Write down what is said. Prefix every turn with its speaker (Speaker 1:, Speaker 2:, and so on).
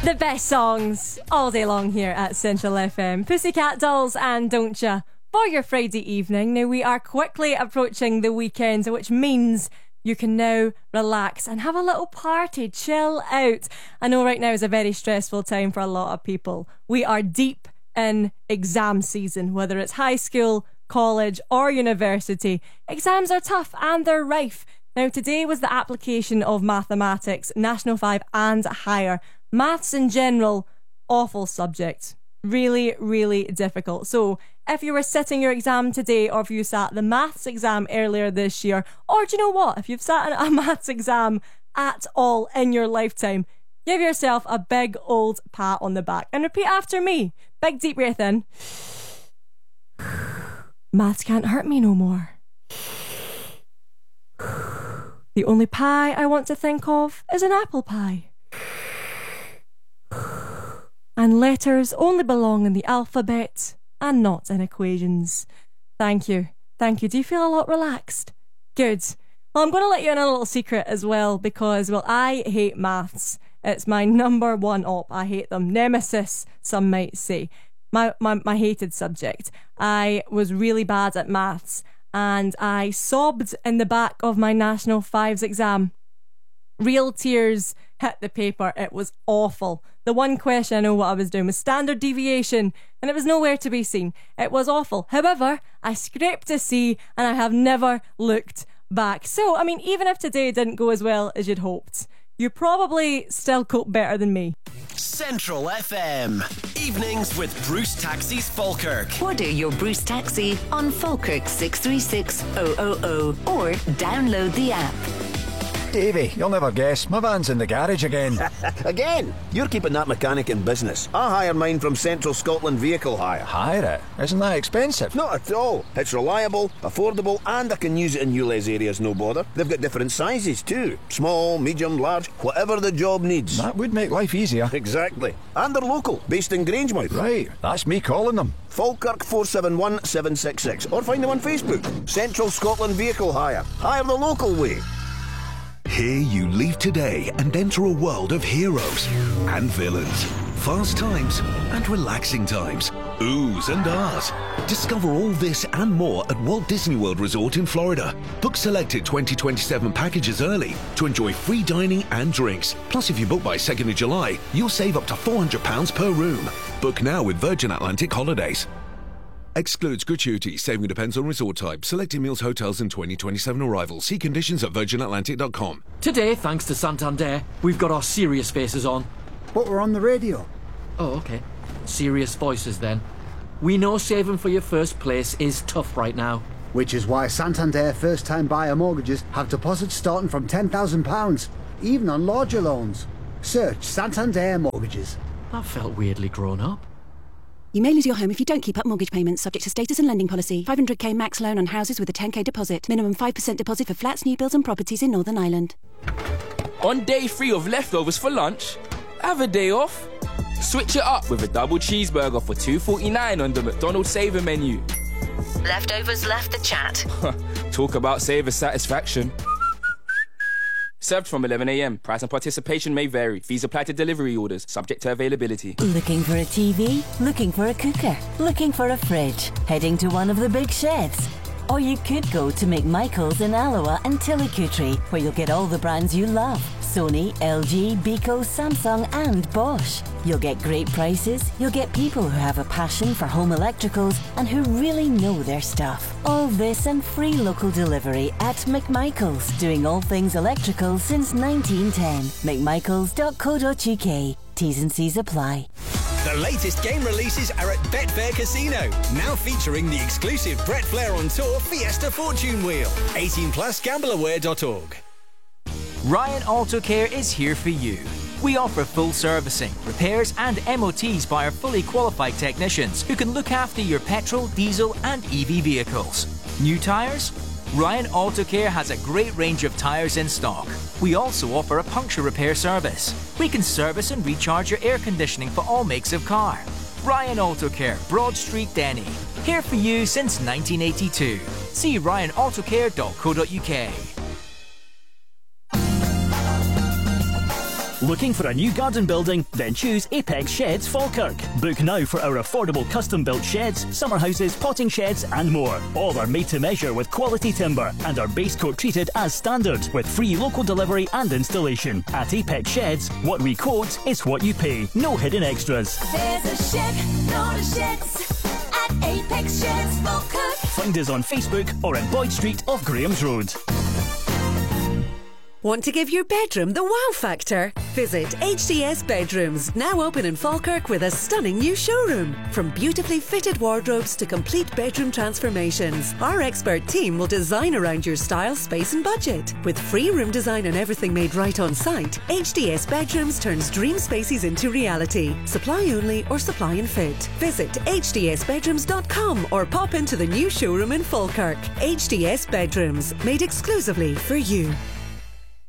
Speaker 1: The best songs all day long here at Central FM. Pussycat Dolls and Don't Ya for your Friday evening. Now we are quickly approaching the weekend, which means you can now relax and have a little party, chill out. I know right now is a very stressful time for a lot of people. We are deep in exam season, whether it's high school, college or university. Exams are tough and they're rife. Now today was the application of mathematics, National 5 and higher. Maths in general, awful subject. Really, really difficult. So if you were sitting your exam today, or if you sat the maths exam earlier this year, or do you know what? If you've sat a maths exam at all in your lifetime, give yourself a big old pat on the back and repeat after me. Big deep breath in. Maths can't hurt me no more. The only pie I want to think of is an apple pie. And letters only belong in the alphabet and not in equations. Thank you. Thank you. Do you feel a lot relaxed? Good. Well, I'm going to let you in a little secret as well because, well, I hate maths. It's my number one op. I hate them. Nemesis, some might say. My hated subject. I was really bad at maths and I sobbed in the back of my National 5's exam. Real tears hit the paper. It was awful. The one question I know what I was doing was standard deviation and it was nowhere to be seen. It was awful. However, I scraped a C and I have never looked back. So, I mean, even if today didn't go as well as you'd hoped, you probably still cope better than me.
Speaker 2: Central FM. Evenings with Bruce Taxis Falkirk.
Speaker 3: Order your Bruce Taxi on Falkirk 636000 or download the app.
Speaker 4: Davey, you'll never guess. My van's in the garage again.
Speaker 5: Again? You're keeping that mechanic in business. I hire mine from Central Scotland Vehicle Hire.
Speaker 4: Hire it? Isn't that expensive?
Speaker 5: Not at all. It's reliable, affordable, and I can use it in ULEZ areas, no bother. They've got different sizes too. Small, medium, large, whatever the job needs.
Speaker 4: That would make life easier.
Speaker 5: Exactly. And they're local, based in Grangemouth.
Speaker 4: Right, that's me calling them.
Speaker 5: Falkirk 471 766. Or find them on Facebook. Central Scotland Vehicle Hire. Hire the local way.
Speaker 6: Here you leave today and enter a world of heroes and villains, fast times and relaxing times, oohs and ahs. Discover all this and more at Walt Disney World Resort in Florida. Book selected 2027 packages early to enjoy free dining and drinks. Plus, if you book by 2nd of July, you'll save up to £400 per room. Book now with Virgin Atlantic Holidays. Excludes gratuity. Saving depends on resort type. Selected meals, hotels and 2027 arrivals. See conditions at virginatlantic.com.
Speaker 7: Today, thanks to Santander, we've got our serious faces on.
Speaker 8: But we're on the radio.
Speaker 7: Oh, okay. Serious voices then. We know saving for your first place is tough right now.
Speaker 8: Which is why Santander first-time buyer mortgages have deposits starting from £10,000, even on larger loans. Search Santander Mortgages.
Speaker 7: That felt weirdly grown up.
Speaker 9: You may lose your home if you don't keep up mortgage payments, subject to status and lending policy. 500k max loan on houses with a 10k deposit. Minimum 5% deposit for flats, new builds and properties in Northern Ireland.
Speaker 10: On day 3 of leftovers for lunch, have a day off. Switch it up with a double cheeseburger for $2.49 on the McDonald's Saver menu.
Speaker 3: Leftovers left the chat.
Speaker 10: Talk about saver satisfaction. Served from 11 a.m. Price and participation may vary. Fees apply to delivery orders, subject to availability.
Speaker 11: Looking for a TV? Looking for a cooker? Looking for a fridge? Heading to one of the big sheds? Or you could go to McMichael's in Alloa and Tillicootree, where you'll get all the brands you love. Sony, LG, Beko, Samsung and Bosch. You'll get great prices, you'll get people who have a passion for home electricals and who really know their stuff. All this and free local delivery at McMichael's, doing all things electrical since 1910. McMichaels.co.uk. T's and C's apply.
Speaker 12: The latest game releases are at Betfair Casino, now featuring the exclusive Brett Flair on Tour Fiesta Fortune Wheel. 18 plus gambleaware.org.
Speaker 13: Ryan Auto Care is here for you. We offer full servicing, repairs and MOTs by our fully qualified technicians who can look after your petrol, diesel and EV vehicles. New tyres? Ryan Auto Care has a great range of tyres in stock. We also offer a puncture repair service. We can service and recharge your air conditioning for all makes of car. Ryan Auto Care, Broad Street, Denny. Here for you since 1982. See ryanautocare.co.uk.
Speaker 14: Looking for a new garden building? Then choose Apex Sheds Falkirk. Book now for our affordable custom-built sheds, summer houses, potting sheds and more. All are made to measure with quality timber and are base coat treated as standard with free local delivery and installation. At Apex Sheds, what we quote is what you pay. No hidden extras.
Speaker 15: There's a shed, load of sheds at Apex Sheds Falkirk.
Speaker 14: Find us on Facebook or in Boyd Street off Graham's Road.
Speaker 16: Want to give your bedroom the wow factor? Visit HDS Bedrooms, now open in Falkirk with a stunning new showroom. From beautifully fitted wardrobes to complete bedroom transformations, our expert team will design around your style, space and budget. With free room design and everything made right on site, HDS Bedrooms turns dream spaces into reality. Supply only or supply and fit. Visit hdsbedrooms.com or pop into the new showroom in Falkirk. HDS Bedrooms, made exclusively for you.